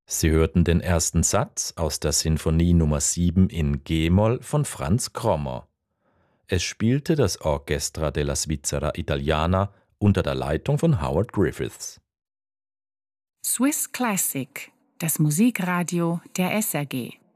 Sie hörten den ersten Satz aus der Sinfonie Nummer 7 in G-Moll von Franz Krommer. Es spielte das Orchestra della Svizzera Italiana unter der Leitung von Howard Griffiths. Swiss Classic, das Musikradio der SRG.